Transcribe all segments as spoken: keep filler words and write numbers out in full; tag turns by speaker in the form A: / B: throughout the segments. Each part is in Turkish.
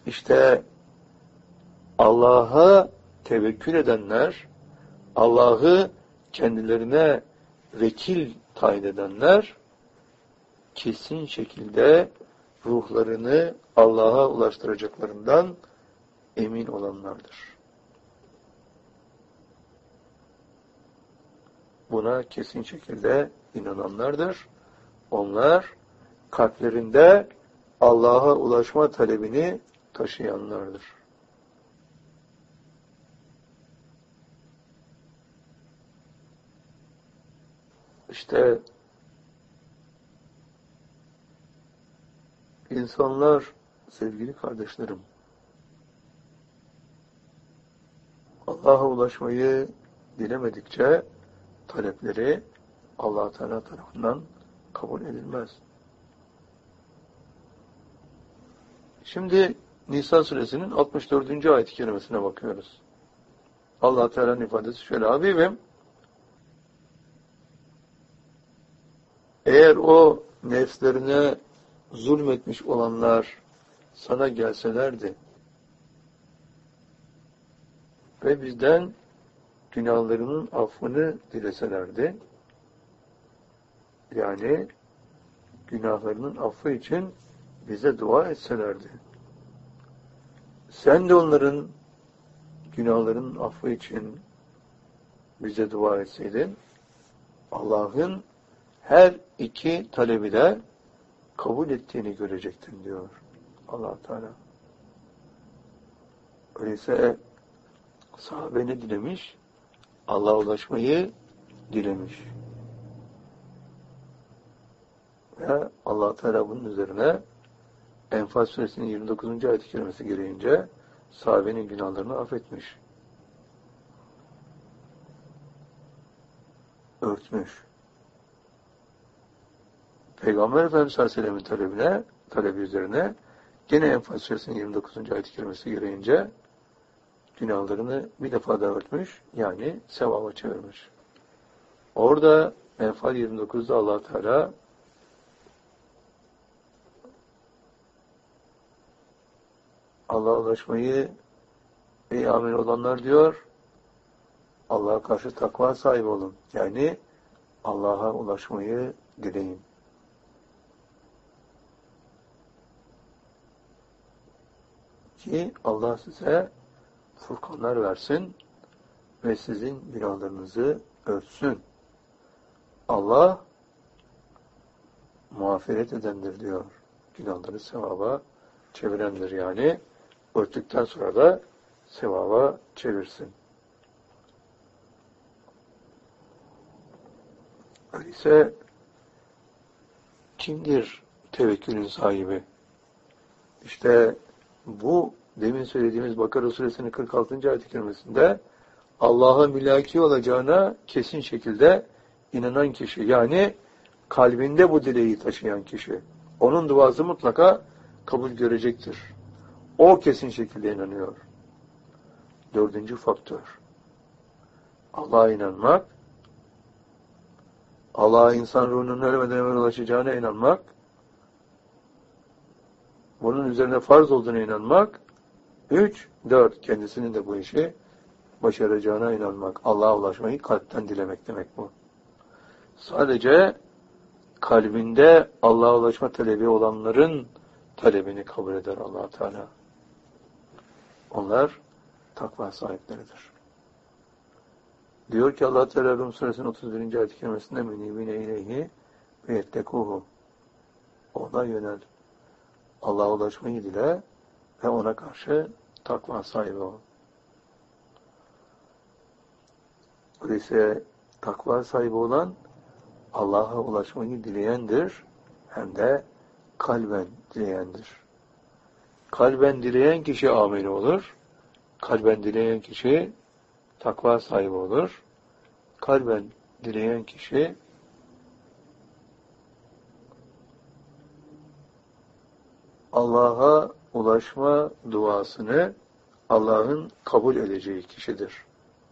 A: İşte Allah'a tevekkül edenler, Allah'ı kendilerine vekil tayin edenler, kesin şekilde ruhlarını Allah'a ulaştıracaklarından emin olanlardır. Buna kesin şekilde inananlardır. Onlar kalplerinde Allah'a ulaşma talebini taşıyanlardır. İşte insanlar, sevgili kardeşlerim, Allah'a ulaşmayı dilemedikçe talepleri Allah Teala tarafından kabul edilmez. Şimdi Nisa suresinin altmış dördüncü ayet-i kerimesine bakıyoruz. Allah Teala'nın ifadesi şöyle: Habibim, eğer o nefslerine zulmetmiş olanlar sana gelselerdi ve bizden günahlarının affını dileselerdi, yani günahlarının affı için bize dua etselerdi, sen de onların günahlarının affı için bize dua etseydin, Allah'ın her iki talebi de kabul ettiğini görecektin diyor Allah Teala. Öyleyse sahabe ne dilemiş? Allah'a ulaşmayı dilemiş. Ve Allah Teala bunun üzerine Enfal suresinin yirmi dokuzuncu ayet-i kerimesi gereğince sahabenin günahlarını affetmiş. Örtmüş. Peygamber Efendimiz Aleyhisselam'ın talebine, talebi üzerine gene Enfal suresinin yirmi dokuzuncu ayet-i kerimesi gereğince günahlarını bir defa daha örtmüş, yani sevaba çevirmiş. Orada Enfal yirmi dokuzda Allah Teala Allah'a ulaşmayı ey amin olanlar diyor, Allah'a karşı takva sahibi olun. Yani Allah'a ulaşmayı dileyin. Ki Allah size furkanlar versin ve sizin günahlarınızı örtsün. Allah mağfiret edendir diyor. Günahları sevaba çevirendir yani. Örttükten sonra da sevaba çevirsin. Öyleyse kimdir tevekkülün sahibi? İşte bu demin söylediğimiz Bakara suresinin kırk altıncı ayet-i kerimesinde Allah'a mülaki olacağına kesin şekilde inanan kişi, yani kalbinde bu dileği taşıyan kişi, onun duası mutlaka kabul görecektir. O kesin şekilde inanıyor. Dördüncü faktör. Allah'a inanmak, Allah'a insan ruhunun ölmeden evvel ulaşacağına inanmak, bunun üzerine farz olduğuna inanmak, üç, dört, kendisinin de bu işi başaracağına inanmak. Allah'a ulaşmayı kalpten dilemek demek bu. Sadece kalbinde Allah'a ulaşma talebi olanların talebini kabul eder Allah Teala. Onlar takva sahipleridir. Diyor ki Allah Teala Rum suresinin otuz birinci ayet-i kerimesinde menibine ileyhi ve yettekuhu. Ona yönel. Allah'a ulaşmayı dile ve ona karşı takva sahibi ol. Öyleyse takva sahibi olan Allah'a ulaşmayı dileyendir, hem de kalben dileyendir. Kalben dileyen kişi ameli olur. Kalben dileyen kişi takva sahibi olur. Kalben dileyen kişi Allah'a ulaşma duasını Allah'ın kabul edeceği kişidir.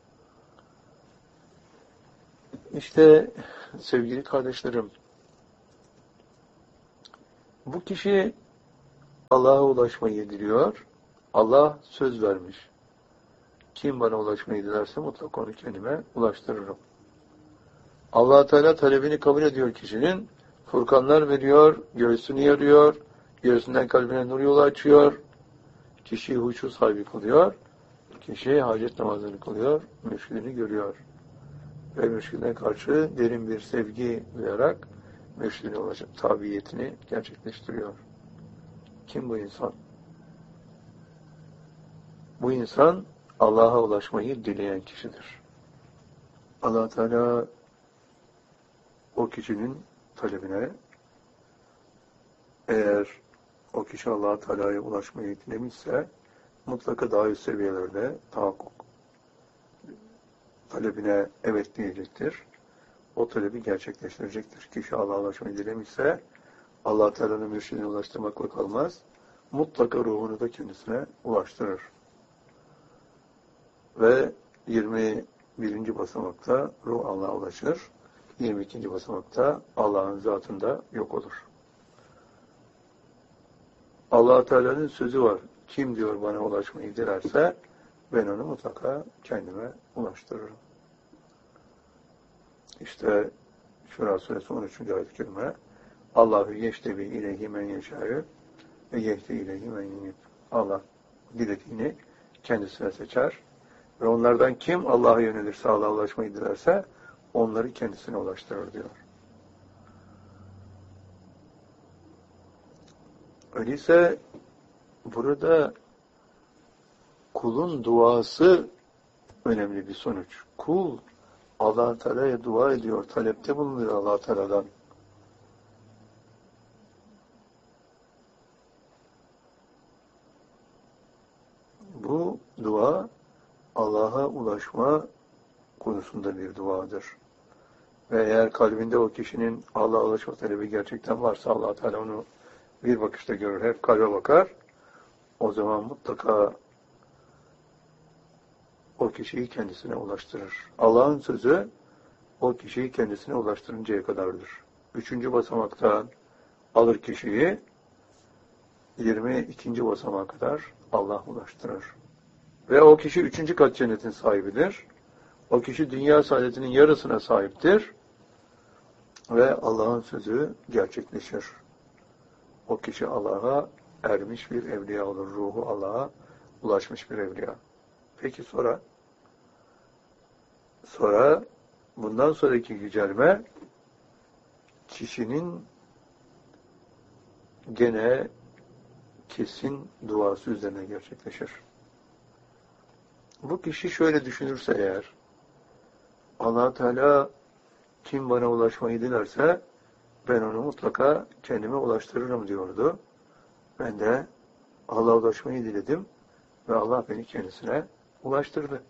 A: İşte sevgili kardeşlerim, bu kişi Allah'a ulaşmayı diliyor Allah söz vermiş. Kim bana ulaşmayı dilerse mutlaka onu kendime ulaştırırım. Allah Teala talebini kabul ediyor kişinin. Furkanlar veriyor, göğsünü yarıyor, göğsünden kalbine nur yolu açıyor. Kişiyi huşu sahibi kılıyor. Kişi hacet namazını kılıyor, mürşidini görüyor. Ve mürşidine karşı derin bir sevgi duyarak mürşidine ulaşıp tabiyetini gerçekleştiriyor. Kim bu insan? Bu insan Allah'a ulaşmayı dileyen kişidir. Allah Teala o kişinin talebine, eğer o kişi Allah Teala'ya ulaşmayı dilemişse mutlaka daha üst seviyelerde tahakkuk talebine evet diyecektir. O talebi gerçekleştirecektir. Kişi Allah'a ulaşmayı dilemişse Allah Teala'nın mürşidine ulaştırmakla kalmaz. Mutlaka ruhunu da kendisine ulaştırır. Ve yirmi birinci basamakta ruh Allah'a ulaşır. yirmi ikinci basamakta Allah'ın zatında yok olur. Allah Teala'nın sözü var. Kim diyor bana ulaşmayı dilerse ben onu mutlaka kendime ulaştırırım. İşte Şura Suresi on üçüncü ayet-i kerime Allahu yeştebi ileyhi men yeşâ'yü ve yehdi ileyhi men yunib. Allah dilediğini kendisine seçer ve onlardan kim Allah'a yönelirse, Allah'a ulaşmayı dilerse onları kendisine ulaştırır diyor. Öyleyse burada kulun duası önemli bir sonuç. Kul Allah Teala'ya dua ediyor, talepte bulunuyor Allah Teala'dan. Bu dua Allah'a ulaşma konusunda bir duadır. Ve eğer kalbinde o kişinin Allah'a ulaşma talebi gerçekten varsa Allah Teala onu bir bakışta görür, hep kalbe bakar. O zaman mutlaka o kişiyi kendisine ulaştırır. Allah'ın sözü o kişiyi kendisine ulaştırıncaya kadardır. Üçüncü basamaktan alır kişiyi, yirmi ikinci basamağa kadar Allah ulaştırır. Ve o kişi üçüncü kat cennetin sahibidir. O kişi dünya saadetinin yarısına sahiptir. Ve Allah'ın sözü gerçekleşir. O kişi Allah'a ermiş bir evliya olur. Ruhu Allah'a ulaşmış bir evliya. Peki sonra? Sonra bundan sonraki yücelme kişinin gene kesin duası üzerine gerçekleşir. Bu kişi şöyle düşünürse eğer, Allah Teala kim bana ulaşmayı dilerse ben onu mutlaka kendime ulaştırırım diyordu. Ben de Allah'a ulaşmayı diledim ve Allah beni kendisine ulaştırdı.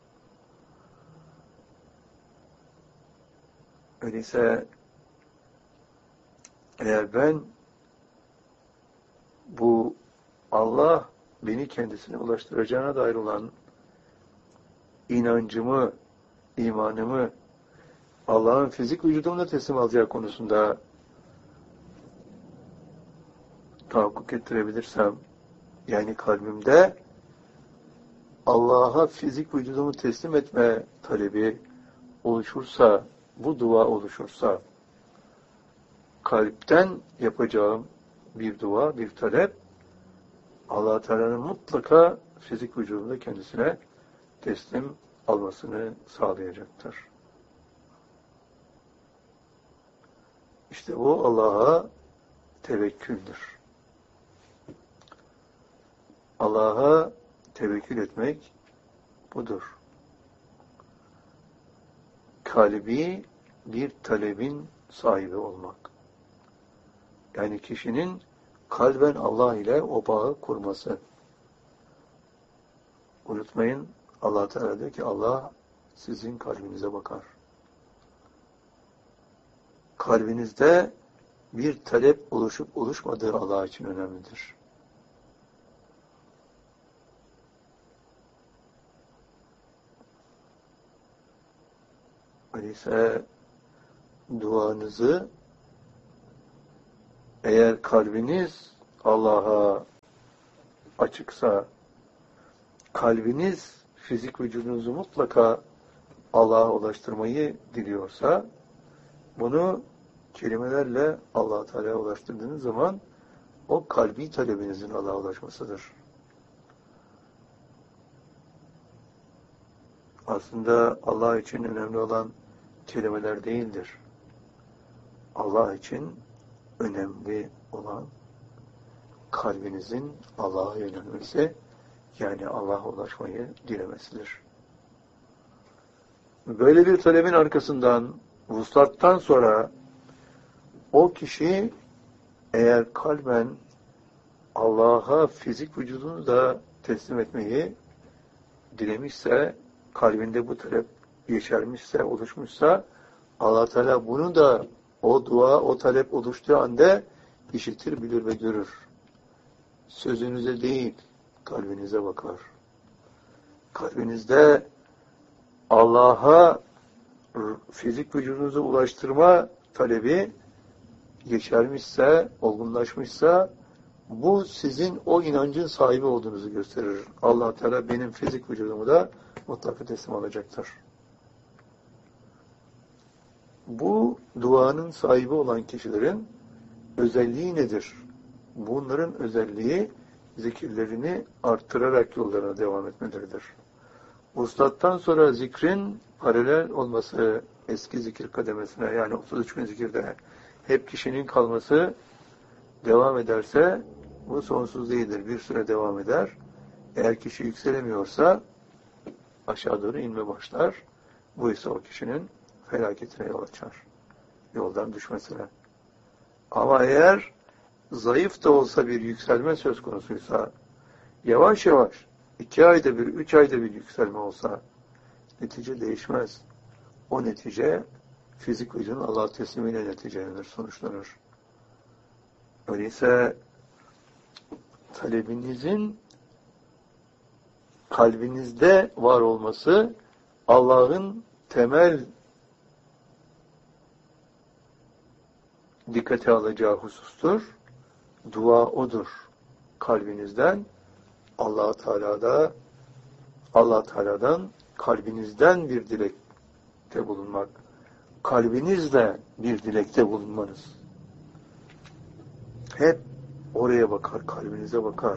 A: Öyleyse eğer ben bu Allah beni kendisine ulaştıracağına dair olan inancımı, imanımı Allah'ın fizik vücudumda teslim alacağı konusunda tahakkuk ettirebilirsem, yani kalbimde Allah'a fizik vücudumu teslim etme talebi oluşursa, bu dua oluşursa, kalpten yapacağım bir dua, bir talep, Allah Teala'nın mutlaka fizik vücudunda kendisine teslim almasını sağlayacaktır. İşte bu Allah'a tevekküldür. Allah'a tevekkül etmek budur. Kalbi bir talebin sahibi olmak. Yani kişinin kalben Allah ile o bağı kurması. Unutmayın, Allah Teala diyor ki Allah sizin kalbinize bakar. Kalbinizde bir talep oluşup oluşmadığı Allah için önemlidir. Öyleyse duanızı eğer kalbiniz Allah'a açıksa, kalbiniz fizik vücudunuzu mutlaka Allah'a ulaştırmayı diliyorsa, bunu kelimelerle Allah Teala'ya ulaştırdığınız zaman o kalbi talebinizin Allah'a ulaşmasıdır. Aslında Allah için önemli olan kelimeler değildir. Allah için önemli olan kalbinizin Allah'a yönelmesi, yani Allah'a ulaşmayı dilemesidir. Böyle bir talebin arkasından, vuslattan sonra o kişi eğer kalben Allah'a fizik vücudunu da teslim etmeyi dilemişse, kalbinde bu talep yeşermişse, oluşmuşsa, Allah Teala bunu da o dua, o talep oluştuğu anda işitir, bilir ve görür. Sözünüze değil, kalbinize bakar. Kalbinizde Allah'a fizik vücudunuzu ulaştırma talebi yeşermişse, olgunlaşmışsa, bu sizin o inancın sahibi olduğunuzu gösterir. Allah Teala benim fizik vücudumu da mutlaka teslim alacaktır. Bu duanın sahibi olan kişilerin özelliği nedir? Bunların özelliği zikirlerini arttırarak yollarına devam etmeleridir. Vuslattan sonra zikrin paralel olması eski zikir kademesine, yani otuz üç bin zikirde hep kişinin kalması devam ederse bu sonsuz değildir. Bir süre devam eder. Eğer kişi yükselemiyorsa aşağı doğru inme başlar. Bu ise o kişinin felaketine yol açar. Yoldan düşmesine. Ama eğer zayıf da olsa bir yükselme söz konusuysa, yavaş yavaş, iki ayda bir, üç ayda bir yükselme olsa, netice değişmez. O netice, fizik vücudun Allah teslimiyle neticelenir, sonuçlanır. Öyleyse, talebinizin kalbinizde var olması, Allah'ın temel dikkate alacağı husustur. Dua odur. Kalbinizden Allah Teala'da Allah Teala'dan kalbinizden bir dilekte bulunmak. Kalbinizle bir dilekte bulunmanız. Hep oraya bakar, kalbinize bakar.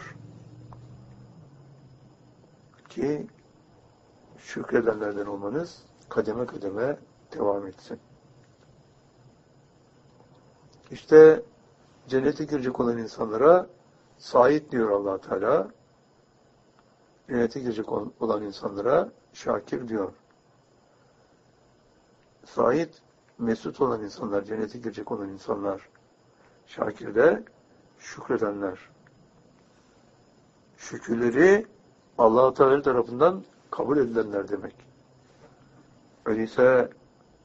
A: Ki şükredenlerden olmanız kademe kademe devam etsin. İşte cennete girecek olan insanlara Said diyor Allah Teala. Cennete girecek olan insanlara Şakir diyor. Said, mesut olan insanlar, cennete girecek olan insanlar. Şakir de şükredenler. Şükürleri Allah Teala tarafından kabul edilenler demek. Öyleyse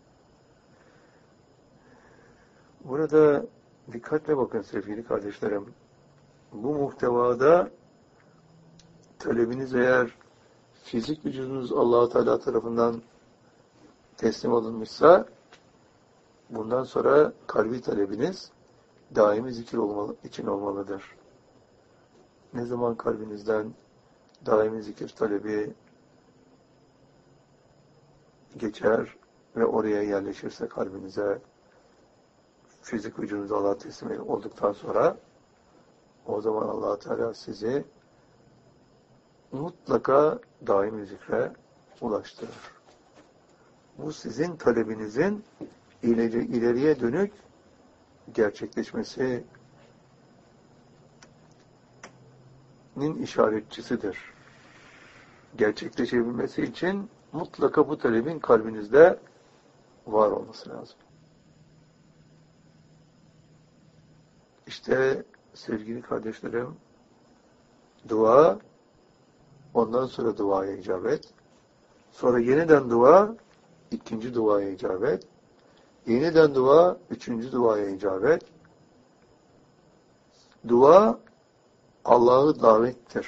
A: burada dikkatle bakın sevgili kardeşlerim. Bu muhtevada talebiniz eğer fizik vücudunuz Allah Teala tarafından teslim alınmışsa, bundan sonra kalbi talebiniz daimi zikir olmalı, için olmalıdır. Ne zaman kalbinizden daimi zikir talebi geçer ve oraya yerleşirse kalbinize, fizik vücudunuza Allah'a teslim olduktan sonra, o zaman Allah Teala sizi mutlaka daimi zikre ulaştırır. Bu sizin talebinizin ileri, ileriye dönük gerçekleşmesinin işaretçisidir. Gerçekleşebilmesi için mutlaka bu talebin kalbinizde var olması lazım. İşte sevgili kardeşlerim, dua, ondan sonra duaya icabet, sonra yeniden dua, ikinci duaya icabet, yeniden dua, üçüncü duaya icabet. Dua, Allah'ı davettir.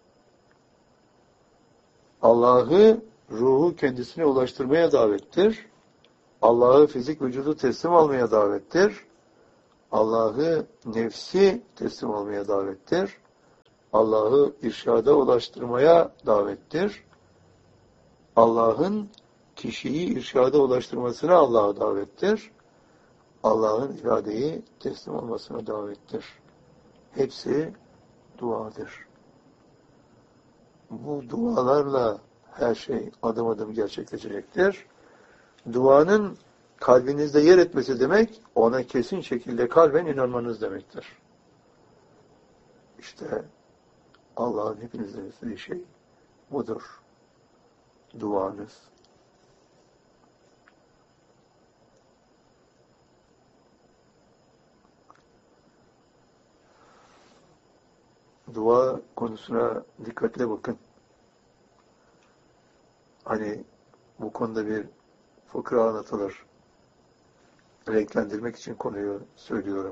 A: Allah'ı ruhu kendisine ulaştırmaya davettir. Allah'ı fizik vücudu teslim almaya davettir. Allah'ı nefsi teslim almaya davettir. Allah'ı irşada ulaştırmaya davettir. Allah'ın kişiyi irşada ulaştırmasına Allah'a davettir. Allah'ın iradeyi teslim olmasına davettir. Hepsi duadır. Bu dualarla her şey adım adım gerçekleşecektir. Duanın kalbinizde yer etmesi demek, ona kesin şekilde kalben inanmanız demektir. İşte Allah'ın hepinizden istediği şey budur. Duanız. Dua konusuna dikkatle bakın. Hani bu konuda bir fıkra anlatılır. Renklendirmek için konuyu söylüyorum.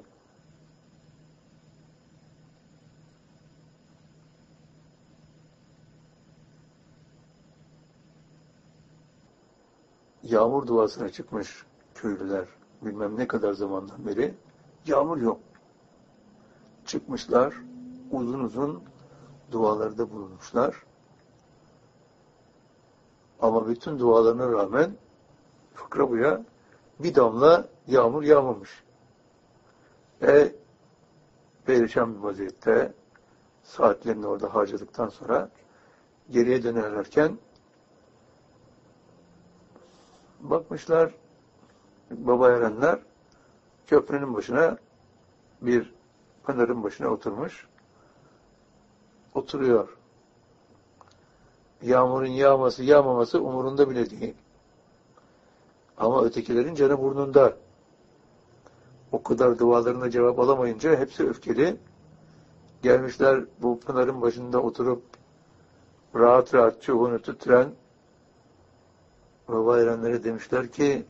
A: Yağmur duasına çıkmış köylüler. Bilmem ne kadar zamandan beri. Yağmur yok. Çıkmışlar. Uzun uzun dualarda bulunmuşlar. Ama bütün dualarına rağmen fıkra buya bir damla yağmur yağmamış. Ve perişan bir vaziyette saatlerini orada harcadıktan sonra geriye dönerlerken bakmışlar baba erenler köprünün başına bir pınarın başına oturmuş. Oturuyor. Yağmurun yağması, yağmaması umurunda bile değil. Ama ötekilerin canı burnunda. O kadar dualarına cevap alamayınca hepsi öfkeli. Gelmişler bu pınarın başında oturup rahat rahat çubuğunu tüttüren baba erenlere demişler ki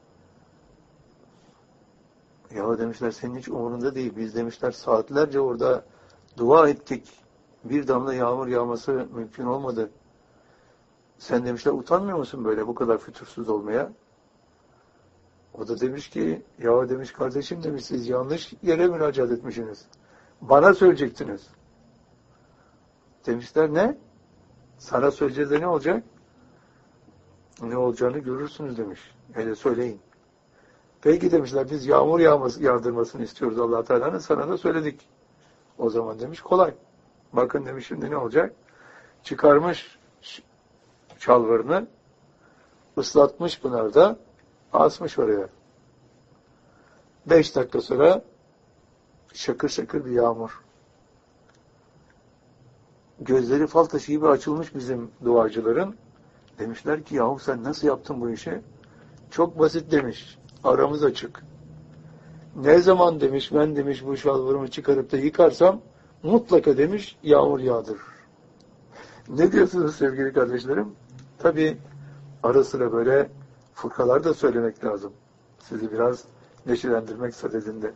A: ya demişler senin hiç umurunda değil. Biz demişler saatlerce orada dua ettik. Bir damla yağmur yağması mümkün olmadı. Sen demişler utanmıyor musun böyle bu kadar fütursuz olmaya? O da demiş ki ya demiş kardeşim demiş siz yanlış yere müracaat etmişsiniz. Bana söyleyecektiniz. Demişler ne? Sana söyleyeceğiz de ne olacak? Ne olacağını görürsünüz demiş. Hele söyleyin. Peki demişler biz yağmur yağması, yağdırmasını istiyoruz Allah Teala'nın sana da söyledik. O zaman demiş kolay. Bakın demiş şimdi ne olacak? Çıkarmış şalvarını ıslatmış pınarda asmış oraya. Beş dakika sonra şakır şakır bir yağmur. Gözleri fal taşı gibi açılmış bizim duacıların. Demişler ki yahu sen nasıl yaptın bu işi? Çok basit demiş. Aramız açık. Ne zaman demiş ben demiş bu şalvarımı çıkarıp da yıkarsam mutlaka demiş yağmur yağdırır. Ne diyorsunuz sevgili kardeşlerim? Tabii ara sıra böyle fıkralar da söylemek lazım. Sizi biraz neşelendirmek sadedinde.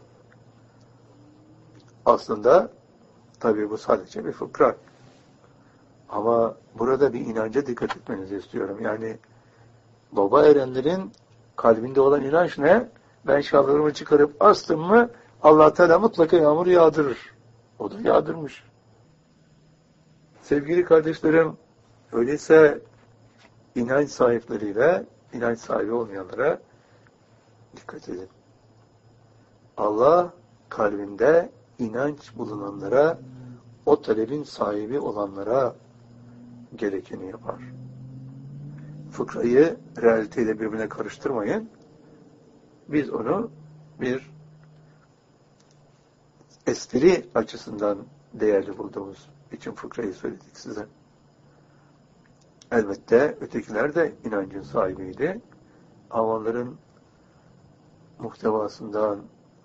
A: Aslında tabii bu sadece bir fıkra. Ama burada bir inanca dikkat etmenizi istiyorum. Yani baba erenlerin kalbinde olan inanç ne? Ben şalvarımı çıkarıp astım mı Allah Teala mutlaka yağmur yağdırır. O da yağdırmış. Sevgili kardeşlerim, öyleyse inanç sahipleriyle inanç sahibi olmayanlara dikkat edin. Allah kalbinde inanç bulunanlara, o talebin sahibi olanlara gerekeni yapar. Fıkrayı realiteyle birbirine karıştırmayın. Biz onu bir espri açısından değerli bulduğumuz için fıkrayı söyledik size. Elbette ötekiler de inancın sahibiydi. Ama onların muhtevasından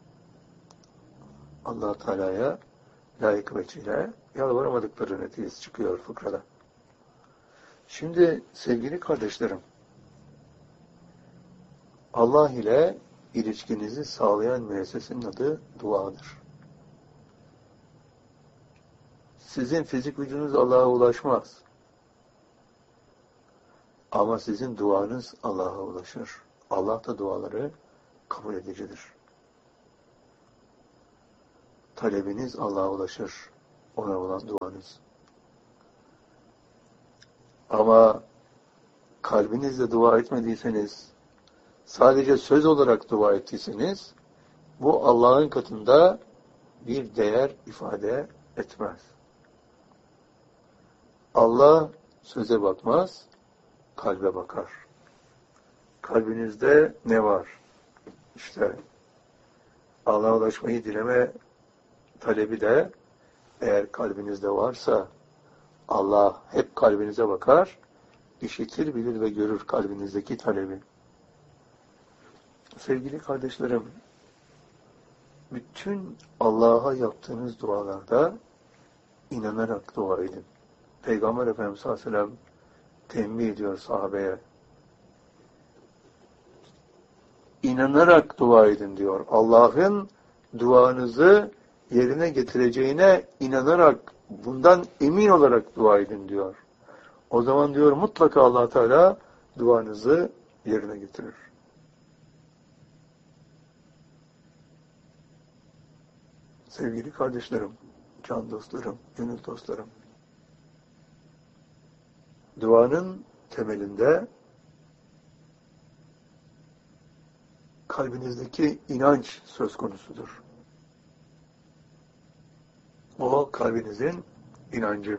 A: Allah Teala'ya layık vecihle yalvaramadıkları neticesi çıkıyor fıkrada. Şimdi sevgili kardeşlerim, Allah ile ilişkinizi sağlayan müessesenin adı duadır. Sizin fizik vücudunuz Allah'a ulaşmaz. Ama sizin duanız Allah'a ulaşır. Allah da duaları kabul edicidir. Talebiniz Allah'a ulaşır. ona olan duanız. Ama kalbinizle dua etmediyseniz, sadece söz olarak dua ettiyseniz, bu Allah'ın katında bir değer ifade etmez. Allah söze bakmaz, kalbe bakar. Kalbinizde ne var? İşte Allah'a ulaşmayı dileme talebi de eğer kalbinizde varsa Allah hep kalbinize bakar, işitir, bilir ve görür kalbinizdeki talebi. Sevgili kardeşlerim, bütün Allah'a yaptığınız dualarda inanarak dua edin. Peygamber Efendimiz sallallahu aleyhi ve sellem tembih ediyor sahabeye. İnanarak dua edin diyor. Allah'ın duanızı yerine getireceğine inanarak, bundan emin olarak dua edin diyor. O zaman diyor mutlaka Allah Teala duanızı yerine getirir. Sevgili kardeşlerim, can dostlarım, gönül dostlarım, duanın temelinde kalbinizdeki inanç söz konusudur. O kalbinizin inancı.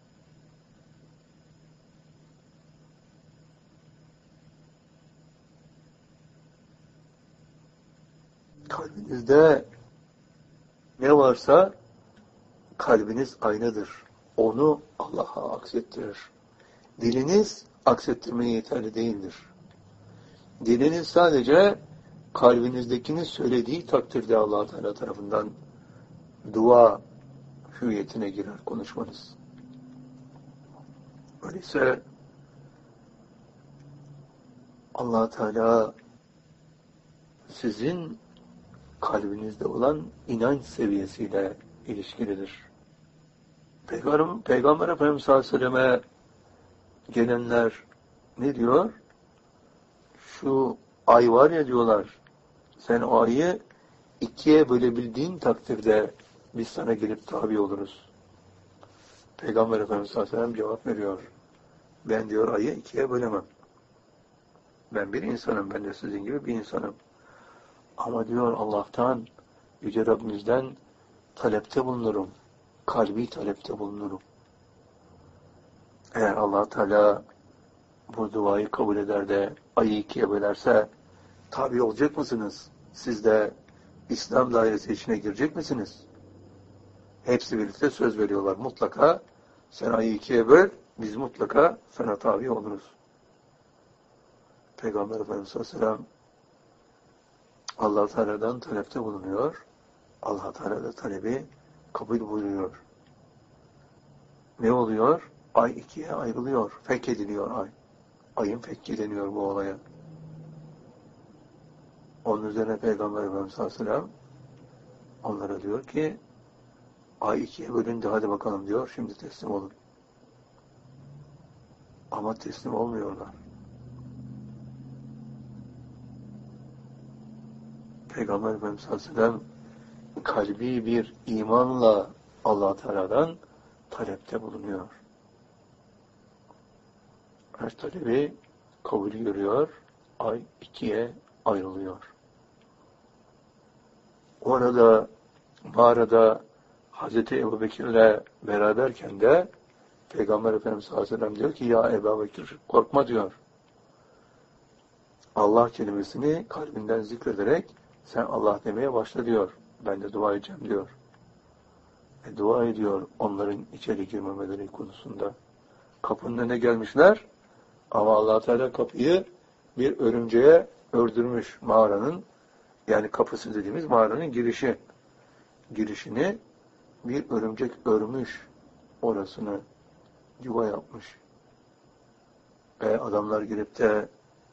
A: Kalbinizde ne varsa kalbiniz aynadır. Onu Allah'a aksettirir. Diliniz aksettirmeye yeterli değildir. Diliniz sadece kalbinizdekini söylediği takdirde Allah Teala tarafından dua hüviyetine girer konuşmanız. Öyleyse Allah Teala sizin kalbinizde olan inanç seviyesiyle ilişkilidir. Peygamber, Peygamber Efendimiz sallallahu aleyhi ve selleme gelenler ne diyor? Şu ay var ya diyorlar, sen o ayı ikiye bölebildiğin takdirde biz sana gelip tabi oluruz. Peygamber Efendimiz sallallahu aleyhi ve sellem cevap veriyor. Ben diyor ayı ikiye bölemem. Ben bir insanım, ben de sizin gibi bir insanım. Ama diyor Allah'tan, Yüce Rabbimizden talepte bulunurum. Kalbi talepte bulunurum. Eğer Allah Teala bu duayı kabul eder de ayı ikiye bölerse tabi olacak mısınız? Siz de İslam dairesi içine girecek misiniz? Hepsi birlikte söz veriyorlar. Mutlaka sen ayı ikiye böl, biz mutlaka sana tabi oluruz. Peygamber Efendimiz sallallahu aleyhi ve sellem Allah Teala'dan talepte bulunuyor. Allah Teala da talebi kabul buyuruyor. Ne oluyor? Ay ikiye ayrılıyor. Fek ediliyor ay. Ayın fekki deniyor bu olaya. Onun üzerine Peygamber Efendimiz sallallahu aleyhi ve sellem onlara diyor ki ay ikiye bölündü hadi bakalım diyor. Şimdi teslim olun. Ama teslim olmuyorlar. Peygamber Efendimiz sallallahu aleyhi ve sellem kalbi bir imanla Allah Teala'dan talepte bulunuyor. Her talebi kabul görüyor, ay ikiye ayrılıyor. O arada mağarada Hazreti Ebubekir'le beraberken de Peygamber Efendimiz sallallahu aleyhi ve sellem diyor ki ya Ebubekir korkma diyor. Allah kelimesini kalbinden zikrederek sen Allah demeye başla diyor. Ben de dua edeceğim diyor. E, dua ediyor onların içeri girmemeleri konusunda. Kapının önüne gelmişler ama Allah Teala kapıyı bir örümceğe ördürmüş mağaranın, yani kapısı dediğimiz mağaranın girişi. Girişini bir örümcek örmüş, orasını yuva yapmış. E, adamlar girip de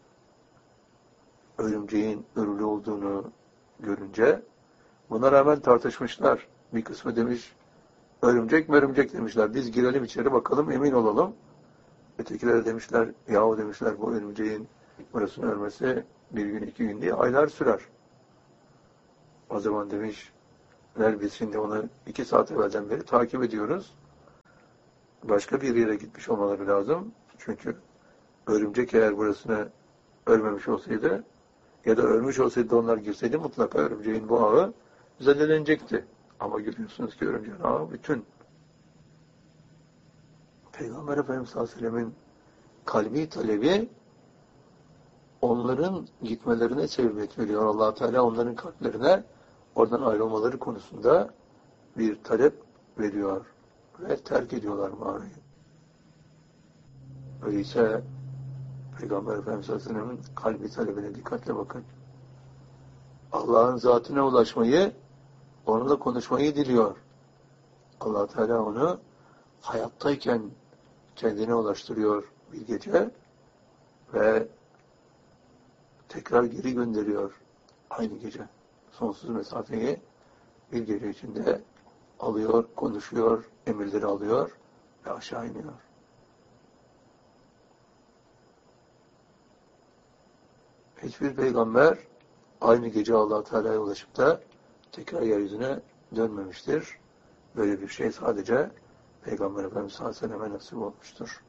A: örümceğin örülü olduğunu görünce buna rağmen tartışmışlar. Bir kısmı demiş örümcek mi örümcek demişler. Biz girelim içeri bakalım emin olalım. Ötekiler demişler yahu demişler bu örümceğin burasını örmesi bir gün iki gün değil aylar sürer. O zaman demiş biz şimdi onu iki saat evvelden beri takip ediyoruz. Başka bir yere gitmiş olmaları lazım. Çünkü örümcek eğer burasına ölmemiş olsaydı ya da ölmüş olsaydı onlar girseydi mutlaka örümceğin bu ağı zedelenecekti. Ama görüyorsunuz ki örümceğin ağı bütün. Peygamber Efendimiz sallallahu aleyhi ve sellem'in kalbi talebi onların gitmelerine sebebiyet veriyor. Allah Teala onların kalplerine oradan ayrılmaları konusunda bir talep veriyor ve terk ediyorlar mağarayı. Öyleyse Peygamber Efendimiz sallallahu aleyhi ve sellem'in kalbi talebine dikkatle bakın. Allah'ın zatına ulaşmayı, onunla konuşmayı diliyor. Allah Teala onu hayattayken kendine ulaştırıyor bir gece ve tekrar geri gönderiyor aynı gece. Sonsuz mesafeyi bir gece içinde alıyor, konuşuyor, emirleri alıyor ve aşağı iniyor. Hiçbir peygamber aynı gece Allah Teala'ya ulaşıp da tekrar yeryüzüne dönmemiştir. Böyle bir şey sadece Peygamber Efendimiz sallallahu aleyhi ve selleme nasip olmuştur.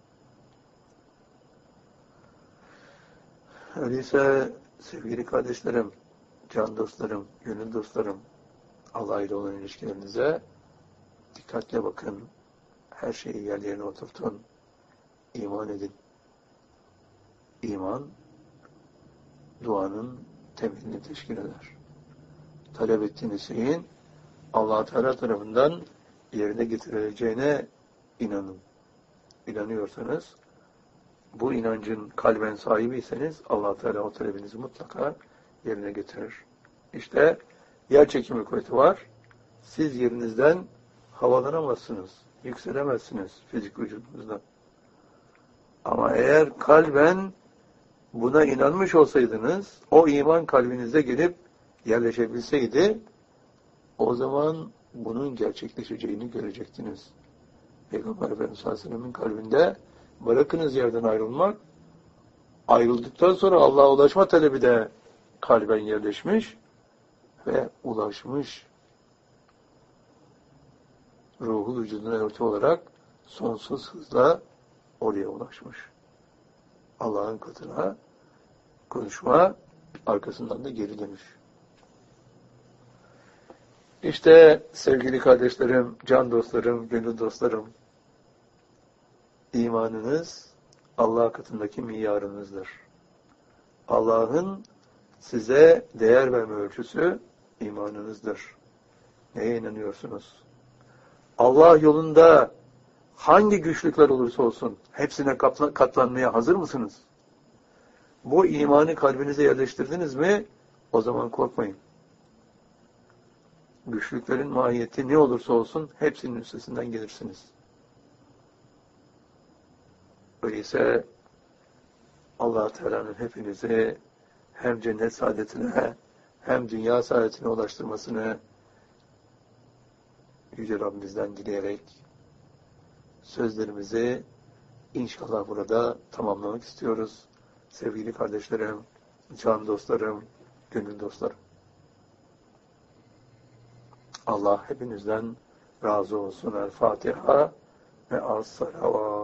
A: Öyleyse sevgili kardeşlerim, can dostlarım, gönül dostlarım, Allah ile olan ilişkilerinize dikkatle bakın. Her şeyi yerlerine oturtun. İman edin. İman, duanın temelini teşkil eder. Talep ettiğiniz şeyin Allah Teala tarafından yerine getirileceğine inanın. İnanıyorsanız, bu inancın kalben sahibiyseniz Allah Teala o talebinizi mutlaka yerine getirir. İşte yer çekimi kuvveti var. Siz yerinizden havalanamazsınız, yükselemezsiniz fizik vücudunuzdan. Ama eğer kalben buna inanmış olsaydınız, o iman kalbinize gelip yerleşebilseydi, o zaman bunun gerçekleşeceğini görecektiniz. Peygamber Efendimiz sallallahu aleyhi ve sellem'in kalbinde bırakınız yerden ayrılmak, ayrıldıktan sonra Allah'a ulaşma talebi de kalben yerleşmiş ve ulaşmış. Ruhu vücuduna örtü olarak sonsuz hızla oraya ulaşmış. Allah'ın katına konuşma, arkasından da geri dönüş. İşte sevgili kardeşlerim, can dostlarım, gönül dostlarım, imanınız Allah katındaki miyarınızdır. Allah'ın size değer verme ölçüsü imanınızdır. Neye inanıyorsunuz? Allah yolunda hangi güçlükler olursa olsun hepsine katlanmaya hazır mısınız? Bu imanı kalbinize yerleştirdiniz mi? O zaman korkmayın. Güçlüklerin mahiyeti ne olursa olsun hepsinin üstesinden gelirsiniz. Öyleyse Allah Teala'nın hepinizi hem cennet saadetine hem dünya saadetine ulaştırmasını Yüce Rabbimizden dileyerek sözlerimizi inşallah burada tamamlamak istiyoruz. Sevgili kardeşlerim, can dostlarım, gönül dostlarım. Allah hepinizden razı olsun. El Fatiha ve as-salavat.